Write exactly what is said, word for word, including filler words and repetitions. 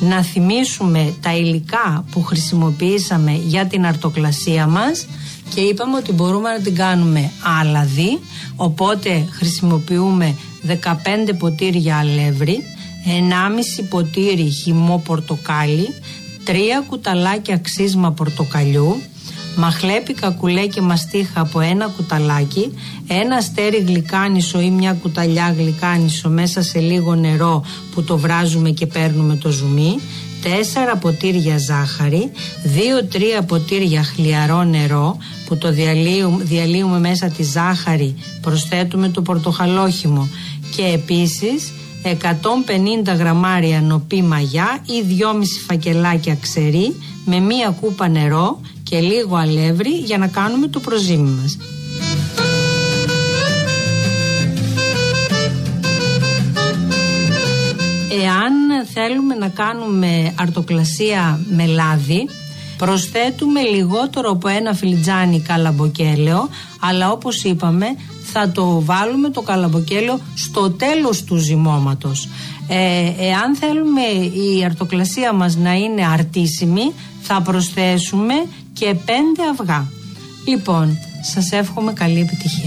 να θυμίσουμε τα υλικά που χρησιμοποιήσαμε για την αρτοκλασία μας και είπαμε ότι μπορούμε να την κάνουμε άλαδη, οπότε χρησιμοποιούμε δεκαπέντε ποτήρια αλεύρι, ενάμιση ποτήρι χυμό πορτοκάλι, τρία κουταλάκια ξύσμα πορτοκαλιού, μαχλέπι κακουλέ και μαστίχα από ένα κουταλάκι, ένα αστέρι γλυκάνισο ή μια κουταλιά γλυκάνισο μέσα σε λίγο νερό που το βράζουμε και παίρνουμε το ζουμί, τέσσερα ποτήρια ζάχαρη, δύο τρία ποτήρια χλιαρό νερό που το διαλύουμε, διαλύουμε μέσα τη ζάχαρη, προσθέτουμε το πορτοχαλόχυμο και επίσης εκατόν πενήντα γραμμάρια νοπή μαγιά ή δυόμιση φακελάκια ξερί με μία κούπα νερό και λίγο αλεύρι για να κάνουμε το προζύμι μας. Εάν θέλουμε να κάνουμε αρτοκλασία με λάδι, προσθέτουμε λιγότερο από ένα φλιτζάνι καλαμποκέλαιο, αλλά όπως είπαμε θα το βάλουμε το καλαμποκέλαιο στο τέλος του ζυμώματος. Ε, εάν θέλουμε η αρτοκλασία μας να είναι αρτίσιμη, θα προσθέσουμε και πέντε αυγά. Λοιπόν, σας εύχομαι καλή επιτυχία.